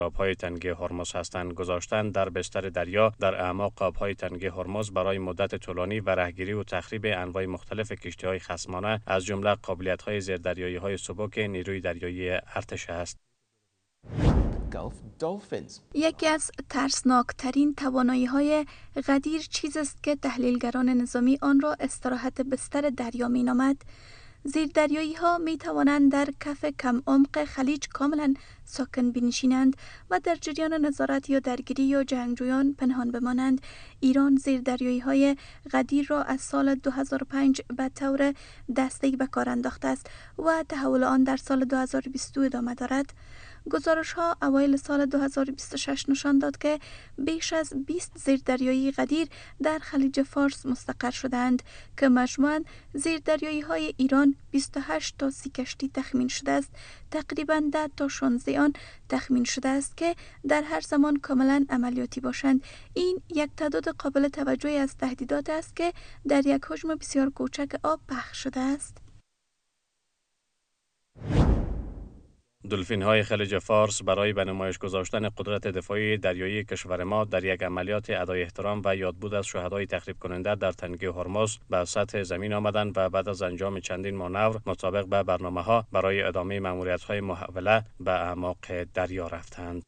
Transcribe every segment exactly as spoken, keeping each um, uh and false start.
آبهای تنگی هرمز هستند. گذاشتن در بستر دریا در اعماق آبهای تنگی هرمز برای مدت طولانی و رهگیری و تخریب انواع مختلف کشتی‌های خصمانه از جمله قابلیت‌های زیردریایی‌های سبک نیروی دریایی ارتش است. یکی از ترسناکترین توانایی‌های غدیر چیز است که تحلیلگران نظامی آن را استراحت بستر دریا می‌نامند. زیردریایی ها می توانند در کف کم عمق خلیج کاملا ساکن بنشینند و در جریان نظارت یا درگیری یا جنگجویان پنهان بمانند. ایران زیردریایی های غدیر را از سال دو هزار و پنج به طور دسته‌ای به کار انداخته است و تحول آن در سال دو هزار و بیست و دو ادامه دارد. گزارش ها اوایل سال دو هزار و بیست و شش نشان داد که بیش از بیست زیردریایی غدیر در خلیج فارس مستقر شدند که مجموعاً زیردریایی های ایران بیست و هشت تا سی کشتی تخمین شده است. تقریباً ده تا شانزده آن تخمین شده است که در هر زمان کاملا عملیاتی باشند. این یک تعداد قابل توجهی از تهدیدات است که در یک حجم بسیار کوچک آب پخش شده است. دلفین های خلیج فارس برای به نمایش گذاشتن قدرت دفاعی دریایی کشور ما در یک عملیات ادای احترام و یادبود از شهدای تخریب کننده در تنگه هرمز به سطح زمین آمدند و بعد از انجام چندین مانور مطابق به برنامه ها برای ادامه ماموریت های محوله به اعماق دریا رفتند.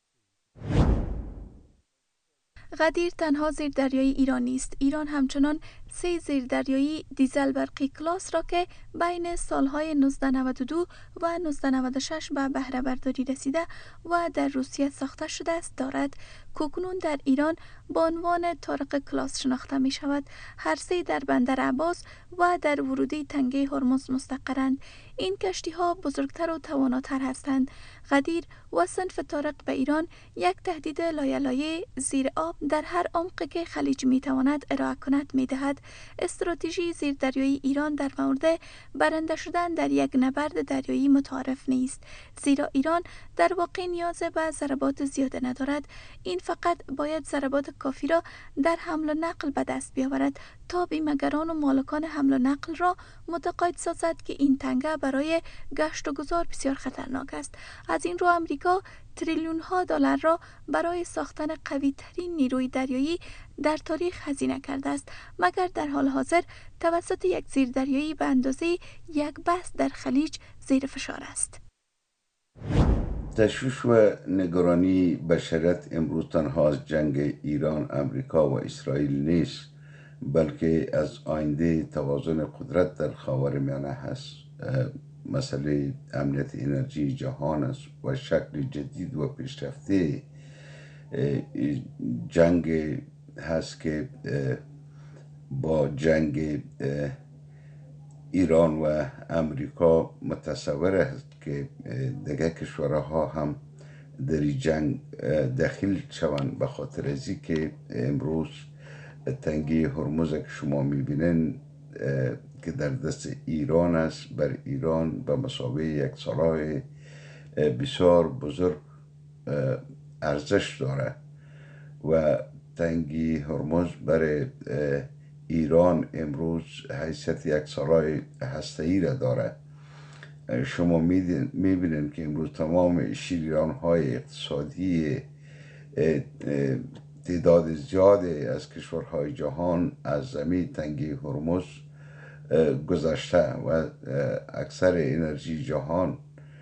غدیر تنها زیردریایی ایران نیست. ایران همچنان سه زیردریایی دیزل برقی کلاس را که بین سالهای نوزده نود و دو و نوزده نود و شش به بهره برداری رسیده و در روسیه ساخته شده است دارد. کوکنون در ایران با عنوان طارق کلاس شناخته می شود. هر سه در بندر عباس و در ورودی تنگه هرمز مستقرند. این کشتی ها بزرگتر و تواناتر هستند. غدیر و صنف طارق به ایران یک تهدید لایه‌لایه زیر آب در هر عمقی که خلیج می تواند ارائه کند می دهد. استراتژی زیردریایی ایران در مورد برنده شدن در یک نبرد دریایی متعارف نیست، زیرا ایران در واقع نیاز به ضربات زیاده ندارد. این فقط باید ضربات کافی را در حمل و نقل به دست بیاورد تا بیمه‌گران و مالکان حمل و نقل را متقاعد سازد که این تنگه برای گشت و گذار بسیار خطرناک است. از این رو امریکا تریلیون ها دلار را برای ساختن قوی ترین نیروی دریایی در تاریخ هزینه کرده است، مگر در حال حاضر توسط یک زیردریایی به اندازه یک بست در خلیج زیر فشار است. تشویش و نگرانی بشریت امروز تنها از جنگ ایران، امریکا و اسرائیل نیست، بلکه از آینده توازن قدرت در خاورمیانه هست. مسئله امنیت انرژی جهان است و شکل جدید و پیشرفته جنگ هست که با جنگ ایران و امریکا متصور است که دیگه کشورها هم در این جنگ داخل شوند، به خاطر ازی که امروز تنگه هرمز که شما میبینین که در دست ایران است، بر ایران به مسابقه یک سلاح بسیار بزرگ ارزش داره و تنگه هرمز برای ایران امروز حیثیت یک سلاح هسته‌ای را داره. شما میبینین که امروز تمام شریان های اقتصادی تعداد زیادی از کشورهای جهان از زمین تنگه هرمز گذشته و اکثر انرژی جهان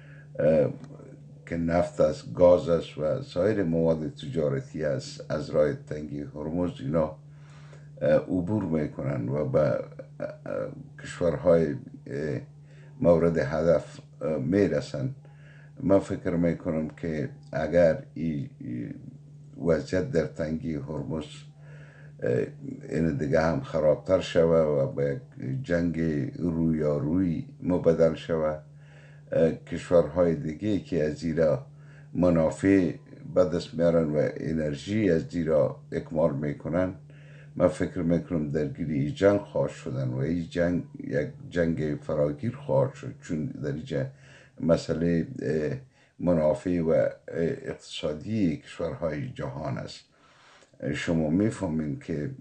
که نفت است، گاز است و سایر مواد تجارتی است از راه تنگه هرمز اینا عبور میکنن و به کشورهای مورد هدف میرسن. من فکر میکنم که اگر این وضعیت در تنگه هرمز این دیگه هم خرابتر شوه و به جنگ رویارویی مبدل شوه، کشورهای دیگه که از زیرا منافع به دست میارن و انرژی از زیرا اکمال میکنن، من فکر میکنم درگیری ای جنگ خواهد شدن و این جنگ یک جنگ فراگیر خواهد شد، چون در اینجا مسئله منافع و اقتصادی کشورهای جهان است. شما میفهمین که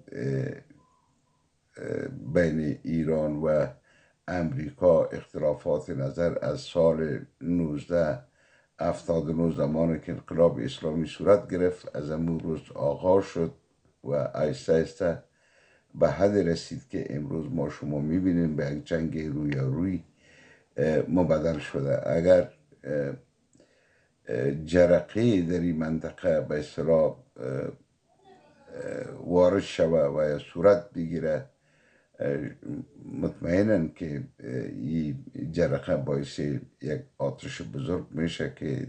بین ایران و امریکا اختلافات نظر از سال نوزده هفتاد و نه زمانی که انقلاب اسلامی صورت گرفت، از امون روز آغاز شد و آیسته آیسته به حد رسید که امروز ما شما میبینیم به یک جنگ رویارویی مبدل شده. اگر جرقه در این منطقه به اصطلاح وارد شوه و یا صورت بگیره، مطمئنن که این جرقه باعث یک آتش بزرگ میشه که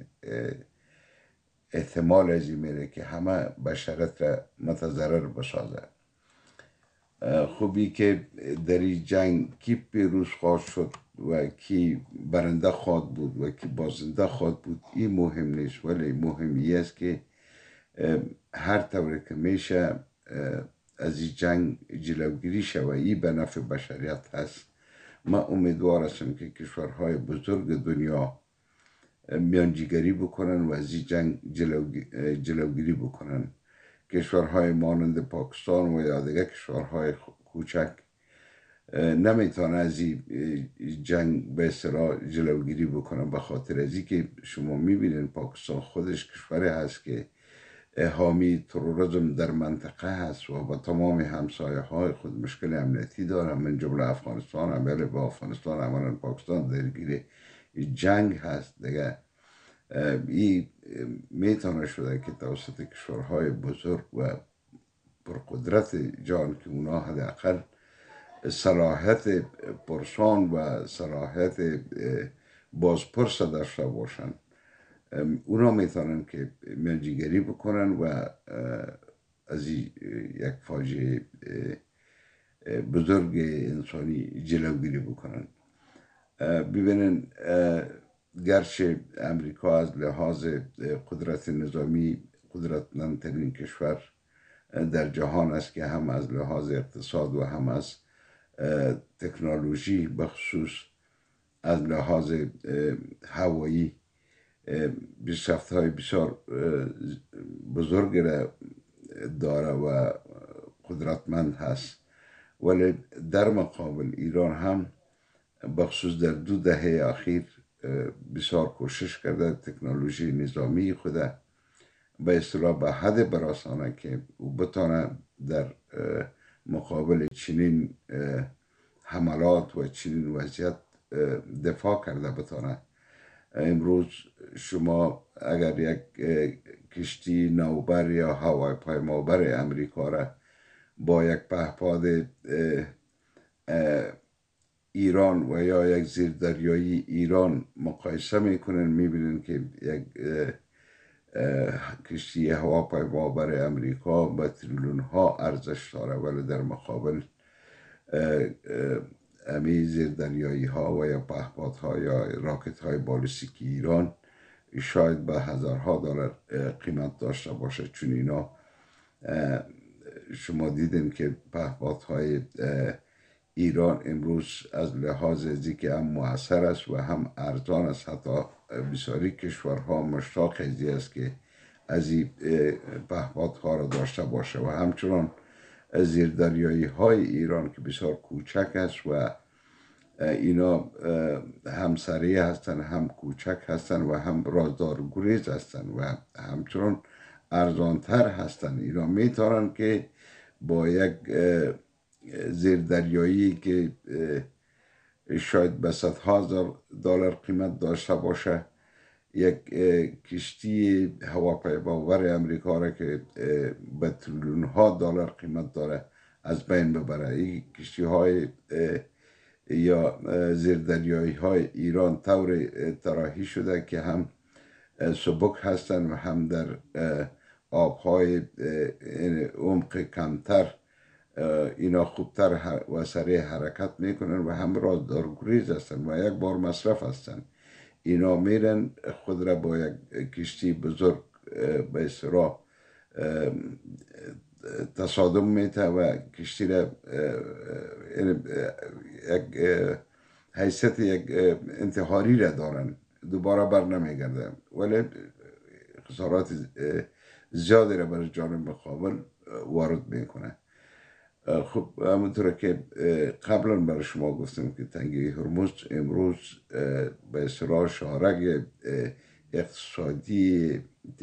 احتمال از این میره که همه بشرت را متضرر بسازه. خوبی که در این جنگ کی پیروز خواهد شد و کی برنده خواهد بود و کی بازنده خواهد بود این مهم نیست، ولی مهم این است که هر طور که میشه از این جنگ جلوگیری شود. این به نفع بشریت هست. من امیدوار هستم که کشورهای بزرگ دنیا میانجیگری بکنن و از این جنگ جلوگیری بکنن. کشورهای مانند پاکستان و یا دیگر کشورهای کوچک نمیتونه از این جنگ به اصطلاح جلوگیری بکنن، به خاطر از این که شما میبینین پاکستان خودش کشوری هست که حامی تروریسم در منطقه هست و با تمام همسایه های خود مشکل امنیتی داره، من جمله افغانستان هم، ولی با افغانستان عملا پاکستان درگیر جنگ هست دیگه. این میتونه شده که توسط کشورهای بزرگ و پرقدرت جان که اونا حداقل صلاحیت پرسان و صلاحیت بازپرس داشته باشن، اونا میتونن که میانجیگری بکنن و از یک فاجعه بزرگ انسانی جلوگیری بکنن. ببینن گرچه امریکا از لحاظ قدرت نظامی قدرتمندترین کشور در جهان است که هم از لحاظ اقتصاد و هم از تکنولوژی بخصوص از لحاظ هوایی پیشرفت های بسیار بزرگ را داره و قدرتمند هست، ولی در مقابل ایران هم بخصوص در دو دهه اخیر بسیار کوشش کرده تکنولوژی نظامی خود به اصطلاح به حد برسانه که او بتانه در مقابل چنین حملات و چنین وضعیت دفاع کرده بتانه. امروز شما اگر یک کشتی نوبر یا هواپیمابر امریکا را با یک پهپاد ایران و یا یک زیردریایی ایران مقایسه میکنن، میبینن که یک کشتی هواپیمابر امریکا با تریلیون ها ارزش داره، ولی در مقابل امی زیردریایی ها و یا پهپاد ها یا راکت های بالستیکی ایران شاید به هزارها دلار قیمت داشته باشه، چون اینا شما دیدین که پهپاد های ایران امروز از لحاظ ازی که هم مؤثر است و هم ارزان است. حتی بسیاری کشورها مشتاق ازی است که از این پهپادها را داشته باشه و همچنان زیردریایی های ایران که بسیار کوچک است و اینا هم سریع هستن، هم کوچک هستن و هم رازدار گریز هستن و همچنان ارزانتر هستن. اینا میتونن که با یک زیردریایی که شاید به صدها هزار دلار قیمت داشته باشه، یک کشتی هواپیمابر امریکا را که به تریلیون ها دلار قیمت داره از بین ببره. این کشتی های یا زیردریایی های ایران طور طراحی شده که هم سبک هستن و هم در آبهای عمق کمتر اینا خوبتر و سریع حرکت میکنن و هم رادارگریز هستن و یک بار مصرف هستن. اینا میرن خود را با یک کشتی بزرگ به اصطلاح تصادم میته و کشتی را یک حیثیت یک انتحاری را دارن، دوباره بر نمیگردن، ولی خسارات زیادی را بر جانب مقابل وارد میکنه. خب همونطور که قبلا برای شما گفتم که تنگه هرمز امروز به اصطلاح شارک اقتصادی